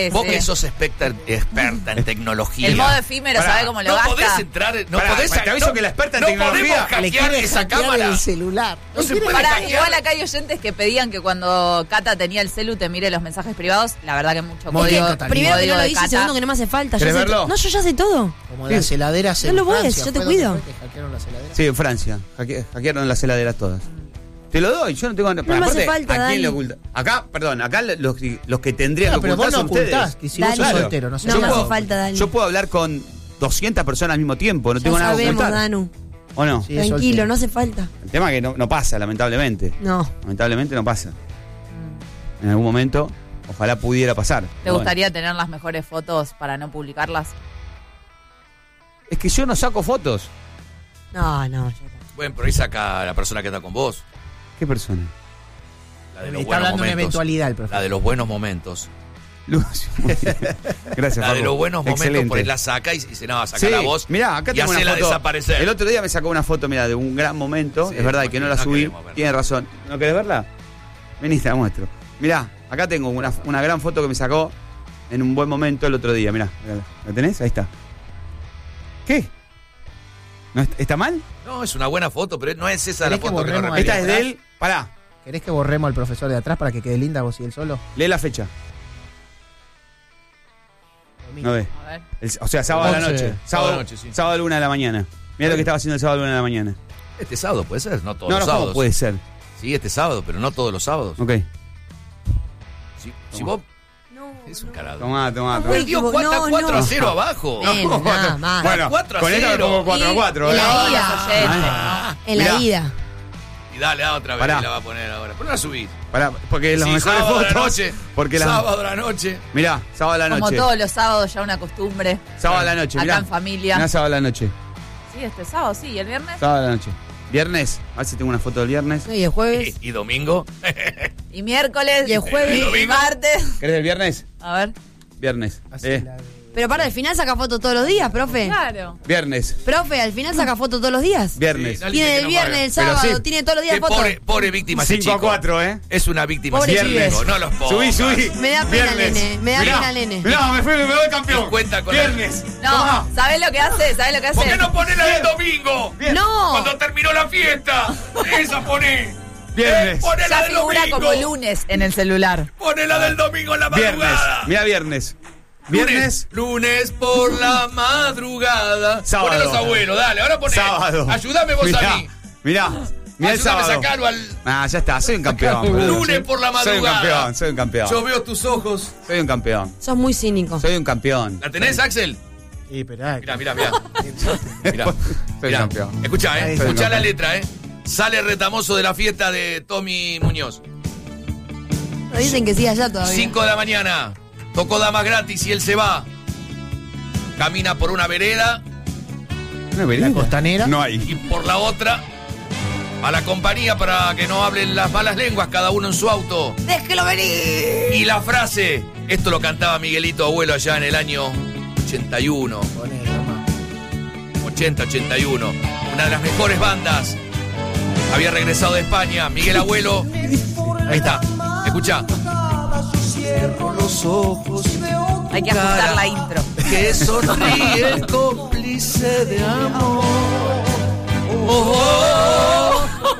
Vos que sos experta en tecnología. El modo efímero, ¿sabe cómo lo gasta? No podés entrar, te aviso que la experta en tecnología le quiere esa cámara el celular. No se puede hackear. Igual acá hay oyentes que pedían que cuando Cata tenía el celu te mire los mensajes privados. La verdad que mucho código. Primero que no lo de hice, Cata. segundo que no me hace falta. ¿Querés Yo sé verlo? no, yo ya sé todo. Como las heladeras en No lo ves, Francia, yo te ¿fue lo cuido. que fue que hackearon las heladeras? Sí, en Francia. Hackearon las heladeras todas. Te lo doy, yo no tengo... No me hace falta, ¿a quién Dani. le oculta? Acá, perdón, acá los que tendrían No, que pero ocultar vos no son ustedes. ocultás, que si vos sos Dani. soltero, no sé. No me puedo- hace falta, Dani. Yo puedo hablar con 200 personas al mismo tiempo, no tengo Ya nada que sabemos, ocultar. Danu. ¿O no? Sí, es Tranquilo, soltero. no hace falta. El tema es que no pasa, lamentablemente. No. Lamentablemente no pasa. En algún momento, ojalá pudiera pasar. ¿Te Pero gustaría tener las mejores fotos para no publicarlas? bueno. Es que yo no saco fotos. No, ya está. Bueno, pero ahí saca a la persona que está con vos. ¿Qué persona? La de los Está buenos hablando de una momentos. eventualidad, el profe. La de los buenos momentos. Lucio. Muy bien. Gracias, La de Paco. los buenos momentos, Excelente. por ahí la saca y dice, no, saca Sí, la voz. mirá, acá y tengo una hacela foto. desaparecer. El otro día me sacó una foto, mira, de un gran momento. Sí, es verdad que no la no subí. queremos verla. Tiene razón. ¿No querés verla? Vení, te la muestro. Mirá, acá tengo una gran foto que me sacó en un buen momento el otro día. Mirá, ¿la tenés? Ahí está. ¿Qué? ¿No está mal? No, es una buena foto, pero no es esa la ¿Querés que foto que nos borremos ahí Esta es referimos. de él. Pará, ¿Querés que borremos al profesor de atrás para que quede linda vos y él solo? lee la fecha. No ve. A ver. O sea, sábado a la 11. noche. Sábado a la noche, sí. Sábado a la 1 de la mañana. Mirá lo que estaba haciendo el sábado a la 1 de la mañana. Este sábado puede ser, no todos No, los no, ¿cómo sábados. puede ser? Sí, este sábado, pero no todos los sábados. Ok. Si vos... No. Es un carado. Tomá. Perdió No, 4 a no. 0 abajo. Nada más. Bueno, 4 a con esta me 0. pongo 4 a 4. En la No, ida. los oyentes, Ah. En la Mirá. ida. Y dale, otra vez, Pará. y la va a poner ahora. Pero la subís. Pará, porque las Sí, mejores sábado a la fotos. noche. Porque Sábado a la noche. Mirá, sábado a la Como noche. todos los sábados, ya una costumbre. Sábado a la noche, Acá mirá. en familia. Mirá, sábado a la noche. Sí, este sábado, sí. ¿Y el viernes? Sábado a la noche. Viernes, a ver si tengo una foto del viernes. No, y el jueves. Y domingo. Y miércoles. Y el jueves. Y domingo. martes. ¿Querés el viernes? A ver. Viernes. Así la de- Pero para, al final saca foto todos los días, profe. Claro. Viernes. Profe, al final saca foto todos los días. Viernes. Sí, dale. Tiene que el no viernes, paga. el Pero sábado, sí. tiene todos los días Qué fotos. pobre víctima ese 5 a chico. 4, ¿eh? Es una víctima Pobre ese chico. chico. No los pongas. Subí. Me da pena, Viernes. nene. Me da Mirá, pena, nene. Mirá, me voy campeón. Y cuenta con Viernes. No, Tomá. ¿sabés lo que hace? ¿Sabés lo que hace? ¿Por qué no ponés la del domingo? No. Cuando terminó la fiesta. Esa poné. Viernes. Poné la Ya del figura domingo. como lunes en el celular. Poné la del domingo en la Viernes. madrugada. Mirá, viernes. Viernes. Lunes por la madrugada. Sábado. Poné los abuelos, dale, ahora poné. Sábado. Ayúdame vos Mirá, a mí. Mirá el Ayúdame a sábado. sacarlo al Ah, ya está, soy un campeón. boludo. lunes por la madrugada. Soy un campeón. Yo veo tus ojos. Soy un campeón. Sos muy cínico. Soy un campeón. ¿La tenés, Axel? Y esperá. Mirá. Mirá. Soy Mirá. campeón. Escuchá, Soy escuchá campeón. la letra, Sale retamoso de la fiesta de Tommy Muñoz. No dicen que sí allá todavía. 5 de la mañana. Tocó damas gratis y él se va. Camina por una vereda ¿Una vereda? La costanera. No hay. y por la otra a la compañía para que no hablen las malas lenguas, cada uno en su auto. ¡Déjelo venir! Y la frase, esto lo cantaba Miguelito Abuelo allá en el año 81, Poné, nomás. 80-81. Una de las mejores bandas. Había regresado de España, Miguel Abuelo. Ahí está, escuchá. Cierro los ojos y veo Hay que ajustar la intro. Que sonríe cómplice de amor. Oh,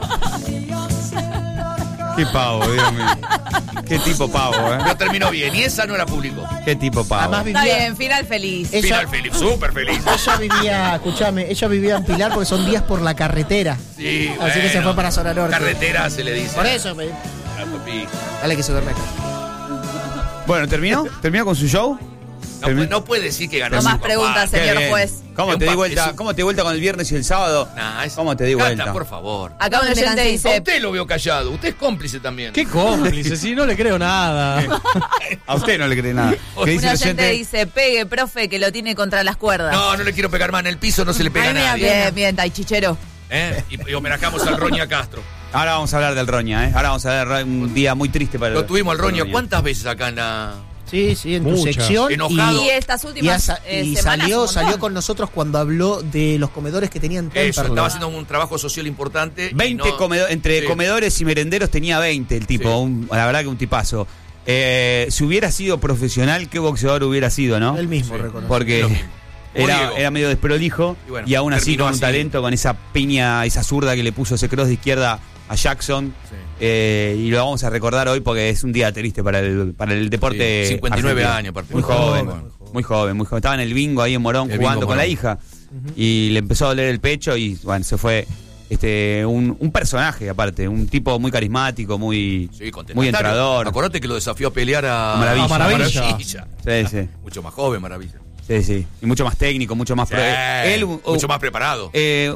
Qué pavo, Dios mío. Qué tipo pavo, Pero terminó bien y esa no era público. Qué tipo pavo. Además Está vivía, bien, final feliz. Ella- Final feliz, súper feliz. ella vivía, escuchame, ella vivía en Pilar porque son días por la carretera. Sí, Así que se fue para Zona Norte. Carretera se le dice. Por eso, me- Autopista. dale que se duerme acá. Bueno, ¿terminó? ¿Terminó con su show? No puede decir que ganó. No más cinco a preguntas, cuatro. Qué señor bien. juez. ¿Cómo Es te un di pa- vuelta? es un- ¿Cómo te di vuelta con el viernes y el sábado? Nah, ¿Cómo te di Cata, vuelta? por favor. Acá un Me oyente cansé. A dice, usted lo veo callado. Usted es cómplice también. ¿Qué cómplice? Si no le creo nada. A usted no le cree nada. ¿Qué un dice el oyente oyente? dice, pegue, profe, que lo tiene contra las cuerdas. No le quiero pegar más. En el piso no se le pega a Ay, me da nadie. pena. Bien, bien, taichichero. Y homenajamos al Roña Castro. Ahora vamos a hablar del Roña, Ahora vamos a ver un día muy triste para Lo tuvimos al Roña. Roña. ¿Cuántas veces acá en la...? Sí, en tu Muchas. sección. Enojado. Y estas últimas y semanas, un salió montón. con nosotros cuando habló de los comedores que tenían Eso, Temperley. estaba haciendo un trabajo social importante. y 20 no- entre Sí. comedores y merenderos tenía 20 el tipo. Sí. La verdad que un tipazo. Si hubiera sido profesional, ¿qué boxeador hubiera sido, no? Él mismo reconoce. Porque Lo mismo. era medio desprolijo Y bueno, y aún así terminó con un así. talento, con esa piña, esa zurda que le puso ese cross de izquierda a Jackson. Y lo vamos a recordar hoy porque es un día triste para el deporte. Sí, 59 argentino. años, aparte. Muy joven, Muy joven. muy joven. Estaba en el bingo ahí en Morón El jugando bingo con la Morón. hija y le empezó a doler el pecho y bueno, se fue un personaje aparte, un tipo muy carismático, muy contestatario. entrador. Acordate que lo desafió a pelear a Maravilla. Maravilla. Sí. Mucho más joven, Maravilla. Sí. Y mucho más técnico, mucho más Mucho más preparado.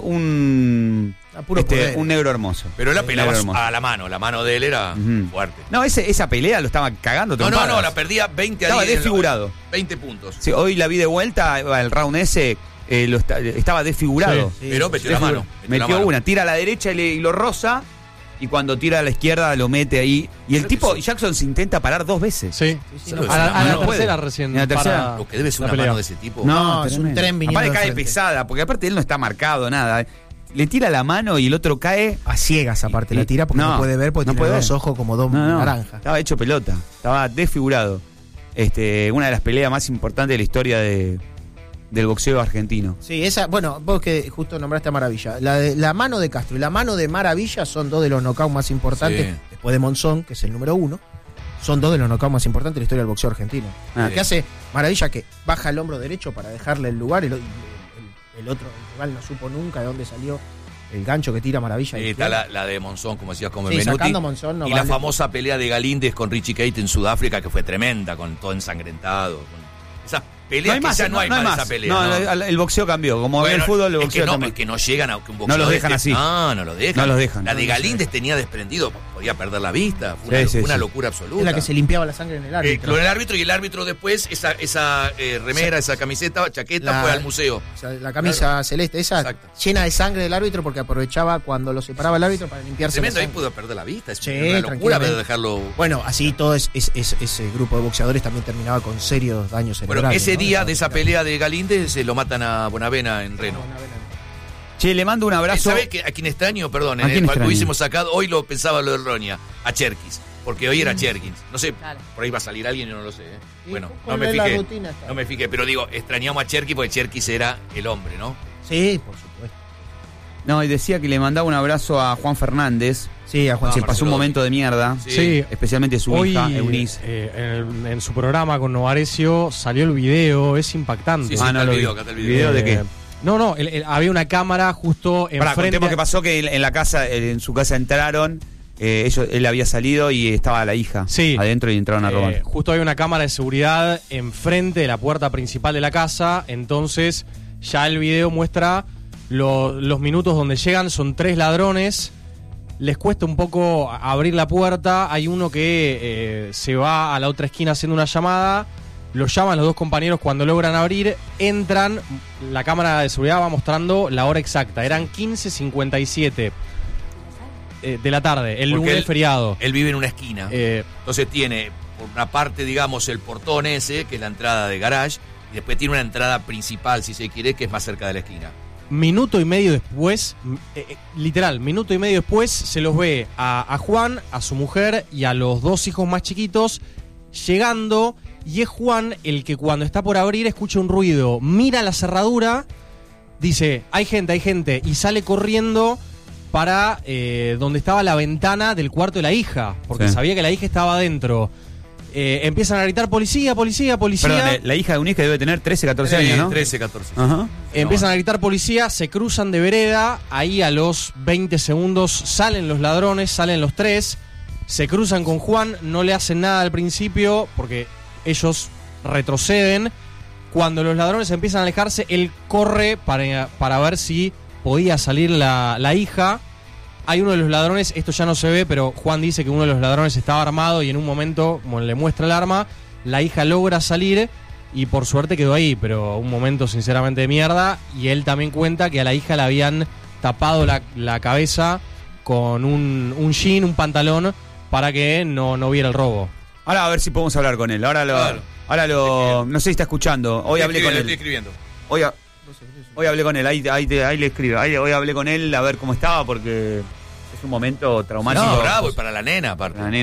un puro poder. un negro hermoso. Pero la pelaba negro hermoso. a la mano de él era fuerte. No, esa pelea lo estaba cagando No, trompadas. la perdía 20 a Estaba 10. desfigurado. 20 puntos. Sí, hoy la vi de vuelta, el round ese estaba desfigurado. Sí. Pero metió la mano. Metió una, tira a la derecha y lo roza, y cuando tira a la izquierda lo mete ahí. Y el tipo, Jackson se intenta parar 2 veces. Sí. no, A la no puede. tercera recién. En la tercera. para Lo que debe ser la una pelea. mano de ese tipo. No, es un tremendo. tren viniendo Aparte de cae frente. pesada, porque aparte él no está marcado, nada. Le tira la mano y el otro cae. A ciegas aparte la tira porque no puede ver, porque no tiene puede los ver. ojos como dos naranjas. Estaba hecho pelota, estaba desfigurado. Una de las peleas más importantes de la historia del boxeo argentino. Sí, esa, bueno, vos que justo nombraste a Maravilla. La mano de Castro y la mano de Maravilla son dos de los knockouts más importantes, Sí. después de Monzón, que es el número 1. Son dos de los knockouts más importantes de la historia del boxeo argentino. Ah. ¿Qué hace Maravilla? Que baja el hombro derecho para dejarle el lugar, el otro rival no supo nunca de dónde salió el gancho que tira Maravilla. Está la de Monzón, como decías, con Sí, Benvenuti. sacando Monzón no y vale. la famosa pelea de Galíndez con Richie Kate en Sudáfrica, que fue tremenda, con todo ensangrentado. Con esas peleas que ya no hay más esa pelea. No, ¿no? el boxeo cambió. Como Bueno, en el fútbol, el es boxeo que no, también. es que no llegan a que un boxeador. No los dejan así. No los dejan. No los dejan. La de Galíndez tenía desprendido, podía perder la vista. Fue Sí, una, sí, una sí. locura absoluta. Es la que se limpiaba la sangre en el árbitro. El árbitro y el árbitro después, esa remera, esa camiseta, chaqueta, fue al museo. O sea, la camisa celeste, esa Exacto. llena de sangre del árbitro porque aprovechaba cuando lo separaba el árbitro para limpiarse la Tremendo, ahí sangre. pudo perder la vista. Es Sí, una locura tranquilamente. dejarlo. Bueno, así todo ese grupo de boxeadores también terminaba con serios daños Bueno, cerebrales. ese ¿no? día de esa pelea de Galíndez se lo matan a Bonavena en Reno. Che, le mando un abrazo. ¿Sabés a quién extraño? Perdón, ¿A quién cuando extraño? hubiésemos sacado, hoy lo pensaba lo de Roña, a Cherkis, porque hoy era Cherkins. No sé, Claro. por ahí va a salir alguien y no lo sé. ¿eh? ¿Y Bueno, cuál no me es la fijé. rutina esta? No me fijé, pero digo, extrañamos a Cherkis porque Cherkis era el hombre, ¿no? Sí, por supuesto. No, y decía que le mandaba un abrazo a Juan Fernández. Sí, a Juan. Ah, Se pasó Marcelo. un momento de mierda. Sí. Especialmente su Hoy, hija, Eunice. en su programa con Novarecio salió el video, es impactante. Sí, sí, Ah, está no el lo video, vi. acá está el ¿Video de qué? No, había una cámara justo Pará, enfrente. contemos que pasó que en la casa, en su casa entraron, él había salido y estaba la hija Sí. adentro y entraron a robar. Justo había una cámara de seguridad enfrente de la puerta principal de la casa, entonces ya el video muestra los minutos donde llegan, son 3 ladrones, les cuesta un poco abrir la puerta, hay uno que se va a la otra esquina haciendo una llamada, lo llaman los 2 compañeros cuando logran abrir, entran, la cámara de seguridad va mostrando la hora exacta, eran 15:57 de la tarde, el Porque lunes él- feriado. Él vive en una esquina. Eh, Entonces tiene, por una parte, digamos, el portón ese, que es la entrada de garage, y después tiene una entrada principal, si se quiere, que es más cerca de la esquina. Minuto y medio después, literal, minuto y medio después, se los ve a Juan, a su mujer y a los 2 hijos más chiquitos llegando. Y es Juan el que cuando está por abrir escucha un ruido, mira la cerradura, dice, hay gente, y sale corriendo para donde estaba la ventana del cuarto de la hija, porque Sí. sabía que la hija estaba adentro. Empiezan a gritar, policía. Perdón, la hija de Eunice que debe tener 13, 14 años, ¿no? 13, 14. Ajá. Empiezan a gritar policía, se cruzan de vereda, ahí a los 20 segundos salen los ladrones, salen los 3, se cruzan con Juan, no le hacen nada al principio porque ellos retroceden. Cuando los ladrones empiezan a alejarse, él corre para ver si podía salir la hija. Hay uno de los ladrones, esto ya no se ve, pero Juan dice que uno de los ladrones estaba armado y en un momento, como le muestra el arma, la hija logra salir y por suerte quedó ahí, pero un momento sinceramente de mierda. Y él también cuenta que a la hija le habían tapado la cabeza con un jean, un pantalón, para que no viera el robo. Ahora a ver si podemos hablar con él. Claro. No sé si está escuchando. Hoy hablé con Estoy él. escribiendo. Hoy hablé con él, ahí le escribo. Hoy hablé con él a ver cómo estaba porque es un momento traumático. No, bravo, y para la nena, aparte. La nena.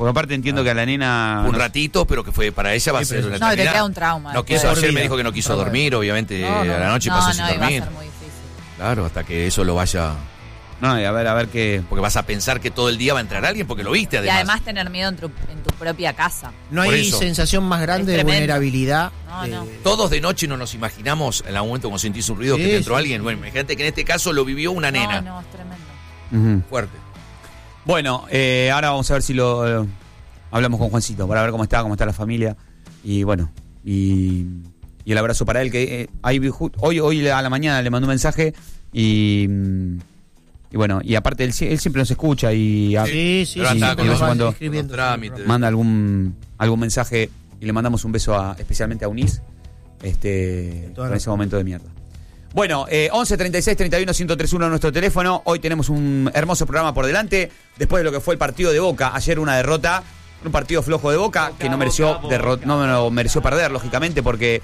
Porque aparte entiendo que a la nena... Un ratito, pero que fue para ella va a ser una No, te eternidad. queda un trauma. No quiso, Por ayer vida. me dijo que no quiso dormir, obviamente No, no. a la noche pasó sin iba a dormir. ser muy difícil. Claro, hasta que eso lo vaya... No, y a ver qué... Porque vas a pensar que todo el día va a entrar alguien porque lo viste Y además. además tener miedo en tu propia casa. No Por hay eso. sensación más grande Es de tremendo. vulnerabilidad. No, no. Todos de noche no nos imaginamos en algún momento cuando sentís un ruido Sí, que te entró sí, alguien. sí. Bueno, imagínate que en este caso lo vivió una nena. No, es tremendo. Ujú. Fuerte. Bueno, ahora vamos a ver si lo hablamos con Juancito para ver cómo está la familia. Y bueno, y el abrazo para él, que hoy a la mañana le mandó un mensaje y bueno, y aparte él siempre nos escucha y Sí, Pero anda siempre con nos los- va cuando- escribiendo. los trámites. manda algún mensaje y le mandamos un beso especialmente a Unis en ese momento de mierda. Bueno, 11 36 31 1031 nuestro teléfono. Hoy tenemos un hermoso programa por delante. Después de lo que fue el partido de Boca, ayer una derrota, un partido flojo de Boca que no mereció no mereció perder, lógicamente, porque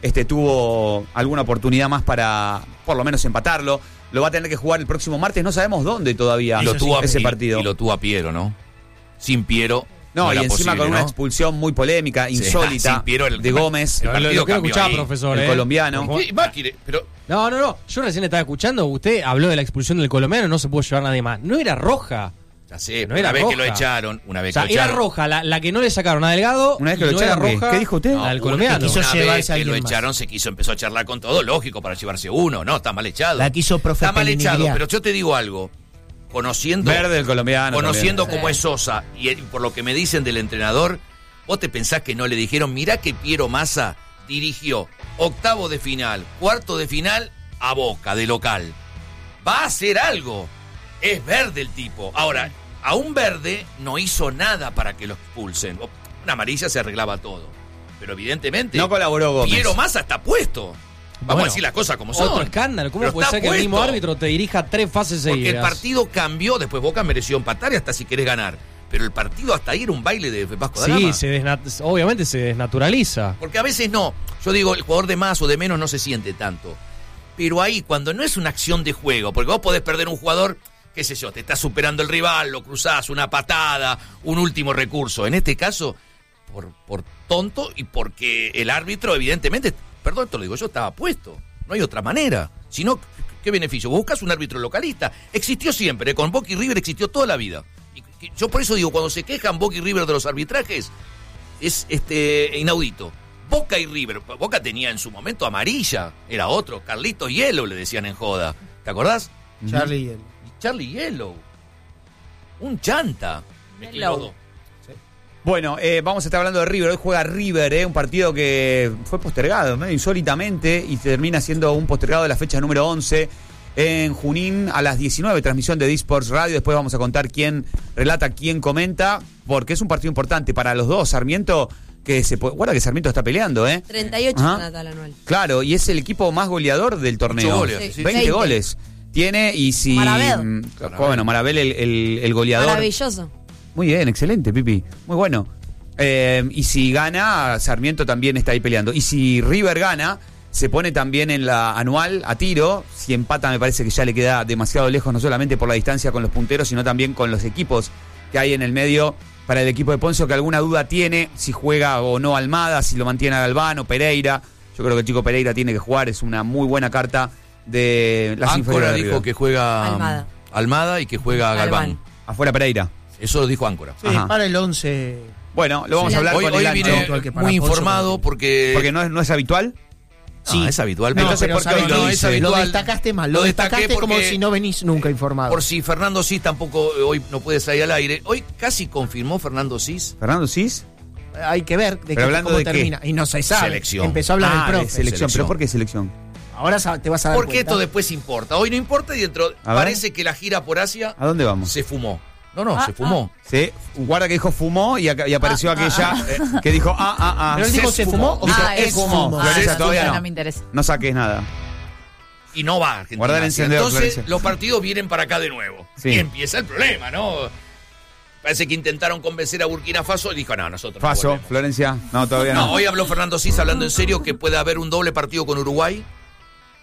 tuvo alguna oportunidad más para por lo menos empatarlo. Lo va a tener que jugar el próximo martes, no sabemos dónde todavía Y lo tuvo ese y- partido. Y lo tuvo a Piero, ¿no? Sin Piero. No, y era encima posible, con una ¿no? expulsión muy polémica, Sí, insólita, sin Piero de Gómez, El partido Lo quiero cambió escuchar, ahí. profesor. el colombiano. Por ¿Qué? Máquina, pero No. Yo recién estaba escuchando. Usted habló de la expulsión del colombiano. No se pudo llevar nadie más. No era roja. ya sé, No una era vez que roja. lo echaron, una O vez sea, que lo era echaron. roja la que no le sacaron a Delgado. Una vez que y lo no era echaron, roja. ¿qué dijo usted? La del colombiano. quiso Una llevarse vez a que lo alguien más. echaron, empezó a charlar con todo, lógico, para llevarse uno. No, está mal echado. La quiso profe Está mal echado, Pellegrini. pero yo te digo algo. Conociendo Verde el colombiano. conociendo también. cómo Sí. es Sosa y por lo que me dicen del entrenador, vos te pensás que no le dijeron, mirá que Piero Massa dirigió octavo de final, cuarto de final a Boca, de local. Va a hacer algo. Es verde el tipo. Ahora, a un verde no hizo nada para que lo expulsen. Una amarilla se arreglaba todo. Pero evidentemente No colaboró Gómez. Piero Massa está puesto. Vamos Bueno, a decir las cosas como son. Otro escándalo. ¿Cómo Pero puede está ser que el mismo puesto. árbitro te dirija 3 fases Porque el seguidas? partido cambió, después Boca mereció empatar y hasta si querés ganar. Pero el partido hasta ahí era un baile de Vasco da Gama. Sí, obviamente se desnaturaliza. Porque a veces no. Yo digo, el jugador de más o de menos no se siente tanto. Pero ahí, cuando no es una acción de juego, porque vos podés perder un jugador, qué sé yo, te está superando el rival, lo cruzás, una patada, un último recurso. En este caso, por tonto y porque el árbitro, evidentemente, perdón, te lo digo yo, estaba puesto. No hay otra manera. Si no, ¿qué beneficio? Vos buscas un árbitro localista. Existió siempre, con Boca y River existió toda la vida. Y yo por eso digo, cuando se quejan Boca y River de los arbitrajes, es inaudito. Boca y River. Boca tenía en su momento amarilla. Era otro. Carlitos Yellow le decían en joda. ¿Te acordás? Charlie y él. Y Charlie Yellow. Un chanta. Me Yellow. quedo. Bueno, vamos a estar hablando de River. Hoy juega River, un partido que fue postergado, medio insólitamente, y termina siendo un postergado de la fecha número 11 en Junín a las 19, transmisión de D-Sports Radio. Después vamos a contar quién relata, quién comenta, porque es un partido importante para los dos. Sarmiento, guarda que Sarmiento está peleando, 38 Ajá. Natal anual. Claro, y es el equipo más goleador del torneo. 8 goles, sí. 20 20. goles. Tiene, y si... Marabel. Bueno, Marabel, el goleador. Maravilloso. Muy bien, excelente, Pipi. Muy bueno. Y si gana, Sarmiento también está ahí peleando. Y si River gana, se pone también en la anual a tiro. Si empata, me parece que ya le queda demasiado lejos, no solamente por la distancia con los punteros, sino también con los equipos que hay en el medio. Para el equipo de Poncio, que alguna duda tiene, si juega o no Almada, si lo mantiene a Galván o Pereira. Yo creo que el chico Pereira tiene que jugar, es una muy buena carta de las inferiores Áncora de dijo River. que juega Almada. y que juega Galván. Afuera Pereira. Eso lo dijo Áncora. Sí, Ajá. para el 11. Bueno, lo vamos a hablar Hoy, con hoy el vine Ancho. habitual que para muy Ponzo informado también. porque Porque no es habitual. sí, es habitual. No, pero entonces, pero ¿por qué ¿sabes hoy qué? lo no, dice? es Lo habitual. destacaste mal. Lo Lo destaqué destacaste como porque- si no venís nunca informado. Por si Fernando Cis tampoco hoy no puede salir al aire. Hoy casi confirmó Fernando Cis. Fernando Cis. Hay que ver de Pero hablando cómo de qué. termina. Y no se sabe. Selección. Empezó a hablar Ah, el de profe. selección. ¿Pero Selección. por qué selección? Ahora te vas a dar Porque cuenta. esto después importa. Hoy no importa y dentro A ver. parece que la gira por Asia ¿A dónde vamos? se fumó. No, se fumó. Sí, guarda que dijo fumó y apareció aquella que dijo Pero él dijo se fumó o Dijo, sea, es fumó. Florencia, eso todavía no me interesa. No saques nada. Y no va a Argentina. Guarda el Asia. encendedor, Entonces Florencia. los partidos vienen para acá de nuevo. Sí. Y empieza el problema, ¿no? Parece que intentaron convencer a Burkina Faso y dijo, no, nosotros no Faso, volvemos. Florencia. No, todavía no. No, hoy habló Fernando Cis hablando en serio que puede haber un doble partido con Uruguay.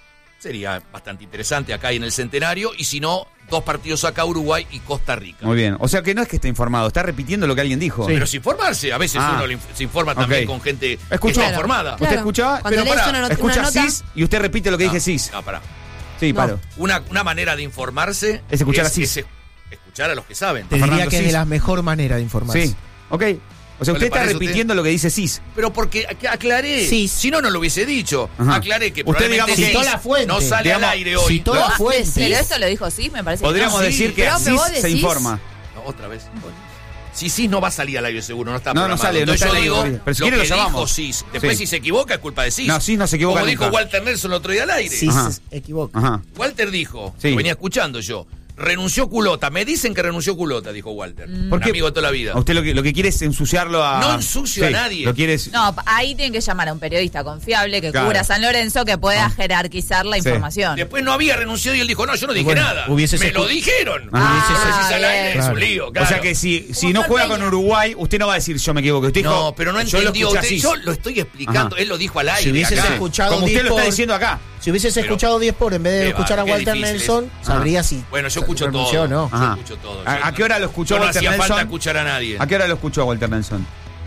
Sería bastante interesante acá y en el Centenario. Y si no, 2 partidos acá, Uruguay y Costa Rica. Muy bien. O sea que no es que esté informado, está repitiendo lo que alguien dijo. Pero sin informarse. A veces uno se informa también con gente que está informada. ¿Usted escuchaba? Cuando lees una escucha nota, CIS y usted repite lo que dije CIS. No, pará. Sí, paro. Una manera de informarse es escuchar a CIS. Es escuchar a los que saben. Te diría que es de la mejor manera de informarse. Sí, ok. O sea, usted está repitiendo lo que dice CIS. Pero porque aclaré. CIS. Si no, no lo hubiese dicho. Ajá. Aclaré que usted, digamos, CIS citó la fuente. no sale Digamos, al aire hoy. Citó la fuente. Pero esto lo dijo sí, me parece. Podríamos que no. decir que Pero CIS vos se decís- informa. No, otra vez. CIS no va a salir al aire seguro, no está No, no programado. sale, no Entonces está yo al aire. digo Pero si lo quiere lo que llamamos. dijo CIS. Después Sí. si se equivoca es culpa de CIS. No, CIS no se equivoca Como nunca. dijo Walter Nelson el otro día al aire. Sí, Ajá. se equivoca. Ajá. Walter dijo, Sí. lo venía escuchando yo, renunció Culota. Me dicen que renunció Culota, dijo Walter. ¿Por Un qué? amigo de toda la vida. A usted lo que quiere es ensuciarlo a... No ensucio a nadie. Lo quiere... No, ahí tienen que llamar a un periodista confiable que Claro. cubra San Lorenzo que pueda jerarquizar la Sí. información. Después no había renunciado y él dijo, no, yo no dije Bueno, nada. hubieses Me lo escu- dijeron. Ah, Pero si sale al aire es claro. un lío, O claro. sea que si no juega con Uruguay, usted no va a decir yo me equivoqué. Usted dijo, No, pero no yo lo entendió. escuché Usted, así. yo lo estoy explicando. Ajá. Él lo dijo al aire. Si hubieses acá. escuchado Como usted lo está Dispor- diciendo acá. Si hubieses Pero- escuchado 10 por en vez de Qué escuchar a qué Walter difícil Nelson, es. sabría si. Bueno, yo escucho renunció todo. o no. Yo Ajá. escucho todo. ¿A qué hora lo escuchó Yo no Walter hacía Nelson? falta escuchar a nadie. ¿A qué hora lo escuchó Walter Nelson?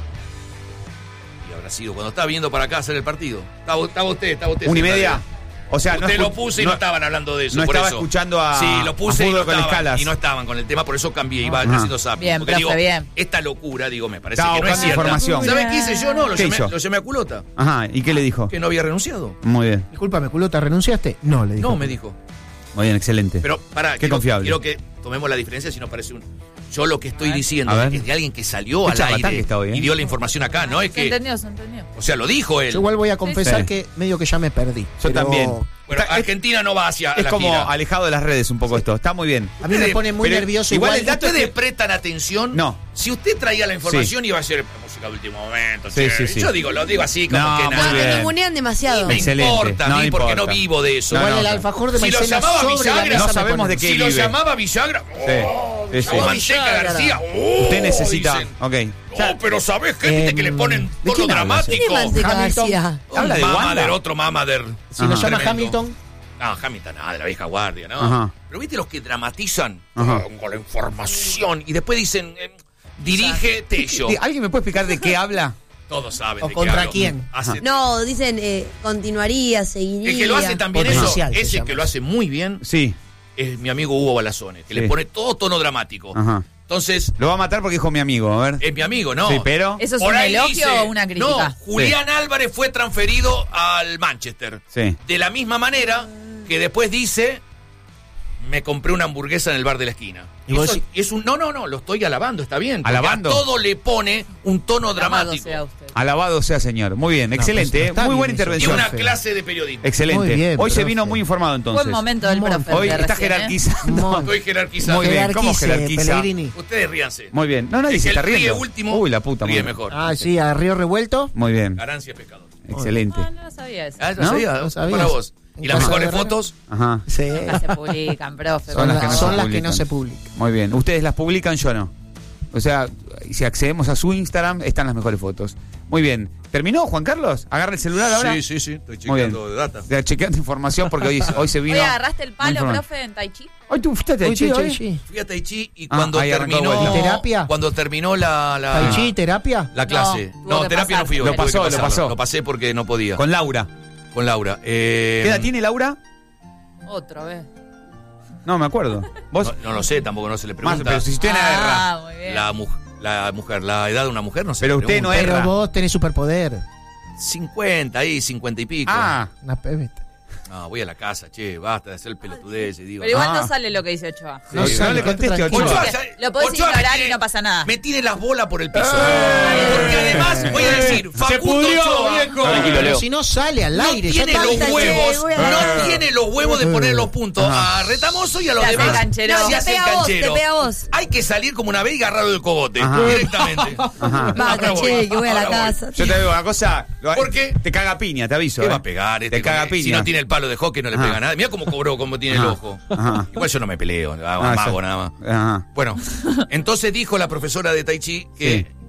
Y habrá sido cuando estaba viendo para acá hacer el partido. Estaba usted. 1:30. O sea, Usted no lo puse y no estaban hablando de eso. no por estaba eso. escuchando a- Sí, lo puse a y no Fútbol con estaban, Escalas. y no estaban con el tema, por eso cambié. Iba Ajá. haciendo zapping. Bien, Porque profe, digo, bien. esta locura, digo, me parece Estaba que no es buscando cierta. información. ¿Sabe qué hice yo? No, ¿Qué hizo? lo llamé a Culota. Ajá, ¿y qué le dijo? Que no había renunciado. Muy bien, Discúlpame, Culota, ¿renunciaste? No, le dijo. No, me dijo. muy bien, excelente. Pero, pará, Qué confiable. Quiero que tomemos la diferencia si no parece un... Yo lo que estoy diciendo A ver. es de alguien que salió Qué al charlatán aire que está hoy, ¿eh? y dio la información acá, no es Se que... entendió, se entendió. O sea, lo dijo él. Yo igual voy a confesar Sí. que medio que ya me perdí. Yo pero también. Bueno, Está- Argentina no va hacia Es la como gira. alejado de las redes un poco esto. Está muy bien. A mí me pone muy Pero nervioso. igual el dato es ¿Ustedes que- prestan atención? No. Si usted traía la información iba a ser música de último momento. Sí, che. sí, sí. Yo lo digo así como No, que muy nada. bien. Te ningunean demasiado. Me Excelente. importa a No mí porque importa. no vivo de eso. igual no, el no. alfajor de Si lo maicena llamaba sobre la Villagra, mesa no me sabemos pone- de qué Si lo vive. llamaba Villagra, Sí, sí. o Manteca Villagra. García, Usted necesita... dicen. Ok. No, pero ¿sabés qué? Viste que le ponen ¿de tono quién habla? dramático. ¿Quién es Manteca Hamilton. García? ¿Habla de Mamader, Wanda? otro Mamader. Si lo llama Tremendo. Hamilton, No, Hamilton, nada, de la vieja guardia, ¿no? Ajá. Pero viste los que dramatizan Ajá. con la información y después dicen, dirige Tello. ¿Alguien me puede explicar de qué habla? Todos saben ¿O de qué contra hablo. quién? Hace- No, dicen continuaría, seguiría. El que lo hace también eso, Potencial, se ese llama. que lo hace muy bien, Sí. es mi amigo Hugo Balazone, que Sí. le pone todo tono dramático. Ajá. Entonces, Lo va a matar porque dijo mi amigo, a ver. es mi amigo, ¿no? Sí, pero... ¿Eso es Por un ahí elogio dice, o una crítica? No, Julián Álvarez fue transferido al Manchester. Sí. De la misma manera que después dice, me compré una hamburguesa en el bar de la esquina. Y vos Eso decís- es un no, lo estoy alabando, está bien. porque ¿Alabando? A todo le pone un tono Amado dramático. sea usted. Alabado sea señor. Muy bien, excelente. pues no está Muy bien buena eso. Y intervención. una Profe. clase de periodismo. Excelente. Muy bien, Hoy se profe. vino muy informado entonces. Buen momento del profe. Hoy de está recién, ¿eh? jerarquizando. Estoy jerarquizando. Muy bien, ¿cómo Jerarquice, jerarquiza? Pellegrini. Ustedes ríanse. Muy bien. No, nadie El se que está ríe riendo. último, Uy, la puta ríe madre. mejor. Ah, sí, a Río Revuelto. Muy bien. Ganancia es pecado. Excelente. Ah, no lo sabía eso. Ah, ¿No? ¿No sabías? Para vos. En ¿Y las casa mejores de Herrera. fotos? Ajá. Sí. Nunca se publican, profe. Son las que no se Son las que publican. no se publican. Muy bien. Ustedes las publican, yo no. O sea, si accedemos a su Instagram, están las mejores fotos. Muy bien. ¿Terminó, Juan Carlos? ¿Agarra el celular ahora? Sí. Estoy Muy bien. chequeando data. Ya, chequeando información porque hoy se vino. Hoy agarraste el muy palo, informado. profe, en Tai Chi. Hoy tú fuiste a Tai Chi hoy. Sí. Fui a Tai Chi y Ah, cuando ahí arrancó terminó... vuelta. ¿Y terapia? Cuando terminó la Tai Chi, terapia. la clase. No, tuvo No, que terapia pasar. no fui hoy. Lo tuve que pasó, lo pasarlo. pasó. Lo pasé porque no podía. Con Laura. Con Laura. ¿Qué edad tiene Laura? Otra vez. No, me acuerdo. ¿Vos? No lo sé, tampoco no se le Más, pregunta. pero si usted en la guerra. Ah, muy bien. La mujer, la edad de una mujer no se Pero le usted no pregunta. es- Pero vos tenés superpoder. 50 ahí, 50 y pico. Ah, Una pebeta. No, voy a la casa, che, basta de hacer pelotudez y digo. Pero igual Ah. no sale lo que dice Ochoa. no, No no sabe, le conteste a tranquilo. Ochoa. Ochoa, Lo podés Ochoa ignorar me y no pasa nada. Me tiene las bolas por el piso. Porque además, voy a decir, Facundo Ochoa Pero si no sale al no aire, ya tiene está. los che, huevos, voy a- no tiene los huevos de poner los puntos a Retamoso y a los Se hace demás. canchero. No, se te hace pega a vos, canchero. te pega a vos. Hay que salir como una vez y agarrarlo del cogote, Ajá. directamente. Ajá. Basta, Ahora voy, che, que voy a la ahora voy. casa. Yo te digo una cosa. ¿Por qué? Te caga piña, te aviso. ¿Qué va a pegar Te este? caga con- piña. Si no tiene el palo de hockey no le Ajá. pega nada. Mira cómo cobró, cómo tiene el Ajá. ojo. Ajá. Igual yo no me peleo, hago Ah, mago sí. nada más. Ajá. Bueno, entonces dijo la profesora de Tai Chi que Sí.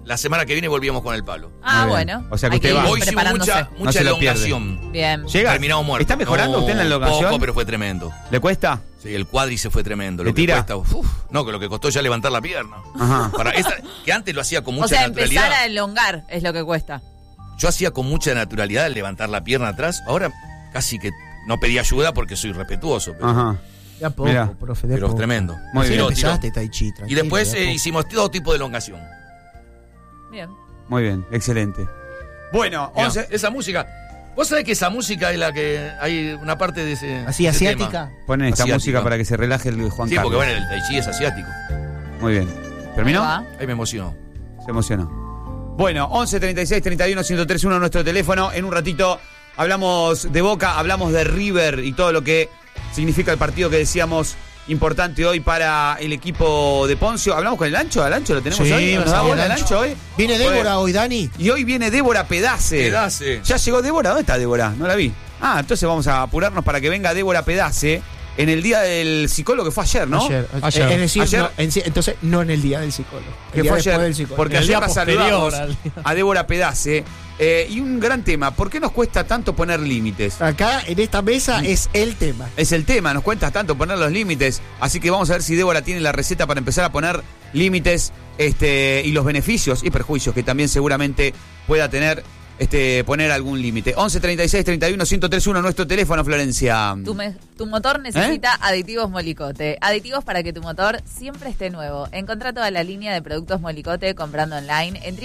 la semana que viene volvíamos con el palo. Ah, Muy bien. bueno. O sea que Hay usted ir va. Hoy hicimos preparándose. mucha No se lo pierde. elongación. Bien. Llega. Terminamos muerto. ¿Está mejorando usted en la elongación? Poco, pero fue tremendo. ¿Le cuesta? Sí, el cuádriceps fue tremendo. ¿Le Lo que tira? cuesta, no, que lo que costó ya levantar la pierna. Ajá. Que antes lo hacía con mucha O sea, naturalidad. empezar a elongar es lo que cuesta. Yo hacía con mucha naturalidad levantar la pierna atrás. Ahora casi que no pedí ayuda porque soy respetuoso. Pero, Ajá. De a poco, Mirá. profe, de a pero es poco. tremendo. Muy Así bien. empezaste, Tai Chi, Y tranquilo, después de a poco. hicimos todo tipo de elongación. Bien. Muy bien, excelente. Bueno, Mirá, 11. esa música. ¿Vos sabés que esa música es la que hay una parte de ese. Así, de ese asiática. tema? Ponen esta Asiática. música para que se relaje el Juan Sí, Carlos. porque bueno, el Tai Chi es asiático. Muy bien. ¿Terminó? Ahí va. Ahí me emocionó. Se emocionó. Bueno, 11 36 31 1031 nuestro teléfono. En un ratito hablamos de Boca, hablamos de River y todo lo que significa el partido que decíamos importante hoy para el equipo de Poncio. ¿Hablamos con el Ancho? ¿Al Ancho lo tenemos Sí, hoy? ¿Nos va a da salir bola el el Ancho. Ancho hoy? Viene Débora hoy, Dani. Y hoy viene Débora Pedace. Pedace. ¿Ya llegó Débora? ¿Dónde está Débora? No la vi. Ah, entonces vamos a apurarnos para que venga Débora Pedace en el día del psicólogo que fue ayer, ¿no? Ayer. Ayer. Es decir, Ayer. no, entonces no en el día del psicólogo. Que El día fue después ayer, del psicólogo. porque El ayer día la posterior saludamos al día. a Débora Pedace. Y un gran tema, ¿por qué nos cuesta tanto poner límites? Acá en esta mesa es el tema. Es el tema, nos cuesta tanto poner los límites, así que vamos a ver si Débora tiene la receta para empezar a poner límites y los beneficios y perjuicios que también seguramente pueda tener poner algún límite. 11 36 31 1031 nuestro teléfono, Florencia. Tu motor necesita aditivos Molicote. Aditivos para que tu motor siempre esté nuevo. Encontrá toda la línea de productos Molicote comprando online en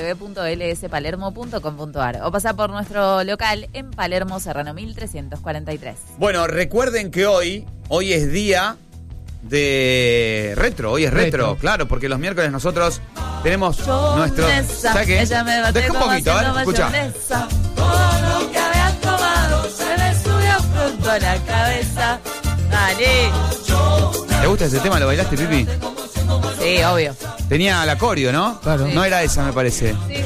www.lspalermo.com.ar o pasá por nuestro local en Palermo Serrano 1343. Bueno, recuerden que hoy es día de retro, hoy es retro, claro, porque los miércoles nosotros tenemos nuestro... ¿Sabes qué? Ella me bate Deja un como poquito, a ver, haciendo escucha. mayonesa. Todo lo que había tomado se me subió pronto a la cabeza. Dale. ¿Te gusta ese tema? ¿Lo bailaste, Pipi? Sí, obvio. Tenía la coreo, ¿no? Claro. No era esa, me parece. Sí,